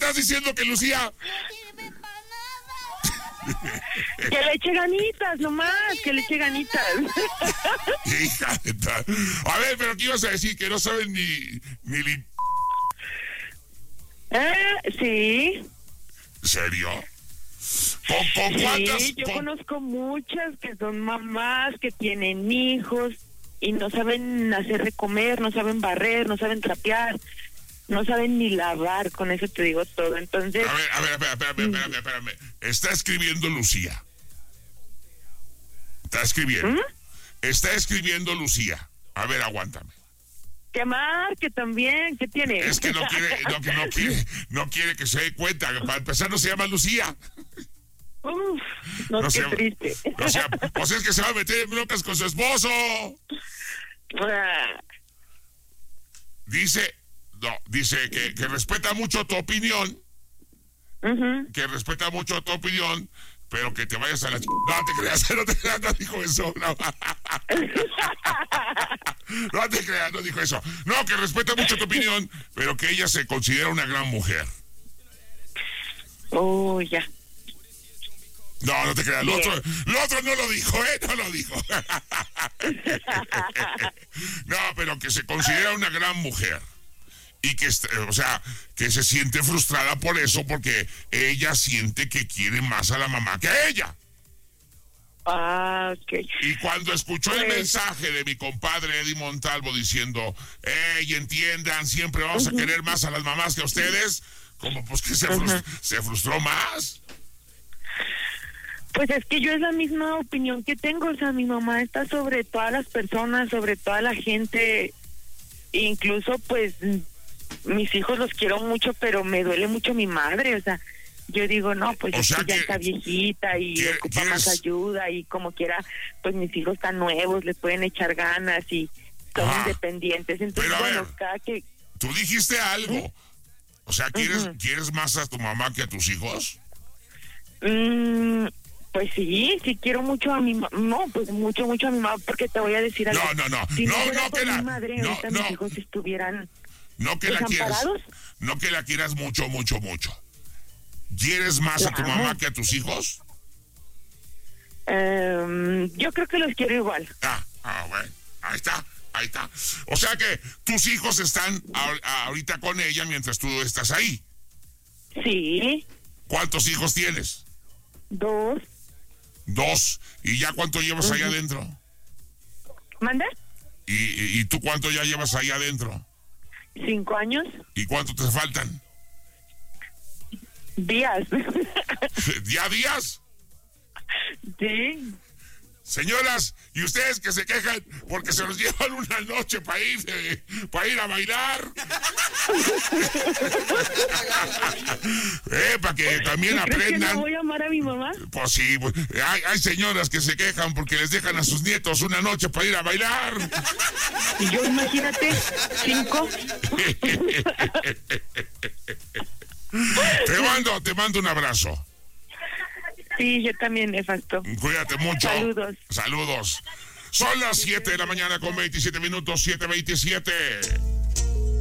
estás diciendo que Lucía... Que le eche ganitas, nomás, que le eche ganitas. Hija de tal. A ver, pero ¿qué ibas a decir? Que no saben ni Sí. ¿Serio? ¿Con cuántas? Sí, yo conozco muchas que son mamás, que tienen hijos y no saben hacer de comer, no saben barrer, no saben trapear, no saben ni lavar, con eso te digo todo. Entonces... A ver, espérame. Está escribiendo Lucía. Está escribiendo Lucía. A ver, aguántame. Que marque también, ¿qué tiene? Es que no quiere que se dé cuenta. Para empezar, no se llama Lucía. Uf, no, qué triste. Pues es que se va a meter en broncas con su esposo. Dice que respeta mucho tu opinión. Que respeta mucho tu opinión, pero que te vayas a la... No te creas, no dijo eso. No te creas, no dijo eso. No, que respeta mucho tu opinión, pero que ella se considera una gran mujer. Oh, ya. No te creas, lo otro no lo dijo, no lo dijo. No, pero que se considera una gran mujer. Y que, o sea, que se siente frustrada por eso, porque ella siente que quiere más a la mamá que a ella. Ok. Y cuando escuchó el mensaje de mi compadre Eddie Montalvo diciendo, entiendan, siempre vamos a querer más a las mamás que a ustedes, como pues que se frustró más. Pues es que yo es la misma opinión que tengo, o sea, mi mamá está sobre todas las personas, sobre toda la gente, incluso pues mis hijos los quiero mucho, pero me duele mucho mi madre, o sea, yo digo, no, pues es que ya está viejita y ocupa más ayuda y como quiera, pues mis hijos están nuevos, les pueden echar ganas y son independientes, entonces pero bueno, ver, cada que... Tú dijiste algo, o sea, ¿quieres más a tu mamá que a tus hijos? Pues sí quiero mucho a mi mamá, no, pues mucho a mi mamá, porque te voy a decir algo. Si no que mi madre, ahorita mis hijos estuvieran desamparados. No que la quieras mucho. ¿Quieres más a tu mamá que a tus hijos? Yo creo que los quiero igual. Bueno, ahí está. O sea que tus hijos están ahorita con ella mientras tú estás ahí. Sí. ¿Cuántos hijos tienes? 2. ¿Y ya cuánto llevas ahí adentro? ¿Manda? ¿Y tú cuánto ya llevas ahí adentro? 5 años. ¿Y cuánto te faltan? Días. ¿Ya días? Sí. Señoras, y ustedes que se quejan porque se los llevan una noche para ir a bailar. Para que también aprendan. ¿Que no voy a amar a mi mamá? Pues sí, hay señoras que se quejan porque les dejan a sus nietos una noche para ir a bailar. Y yo, imagínate, 5. Te mando un abrazo. Sí, yo también, nefasto. Cuídate mucho. Saludos. Son las 7 de la mañana con 27 minutos, 7:27.